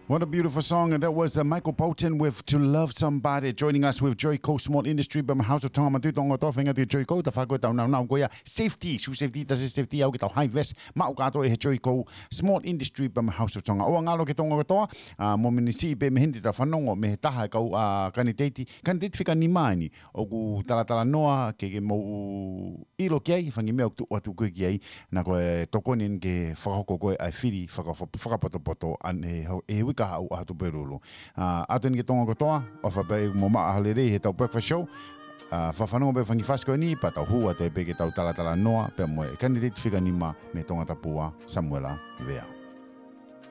What a beautiful song, and that was Michael Bolton with To Love Somebody, joining us with Joico Small Industry by House of Tama Tutonga Tofinga to Joico, the Fago Tau Now Goya, safety, shoe safety, does safety, I'll get a high vest, Maugato, Joico Small Industry by House of Tonga. Oangalo Ketonga Toa, Mominisi, Be Hindi, the Fanongo, Mehtaha, Candidate Fika Nimani, Ogu Talatala Noa, Kegemo Iloke, Fangimel to what to Gugi, Nago Tokonin, Fahoko, I feel Fakapoto, and a ka au atu perulu. Aten ke tonga kotoa, o whapai moma ahalere he tau breakfast show. Whawhanonga pe whangi whasko ni, pa tau hua te pe ke tau talatala noa, pe moe candidate whika nima me tonga tapua Samuela Vea.